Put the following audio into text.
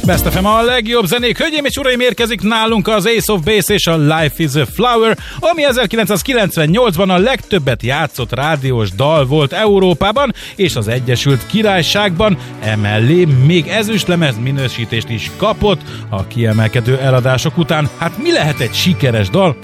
Best FM a legjobb zenék. Hölgyeim és uraim, érkezik nálunk az Ace of Base és a Life is a Flower, ami 1998-ban a legtöbbet játszott rádiós dal volt Európában és az Egyesült Királyságban, emellé még ezüstlemez minősítést is kapott a kiemelkedő eladások után. Hát mi lehet egy sikeres dal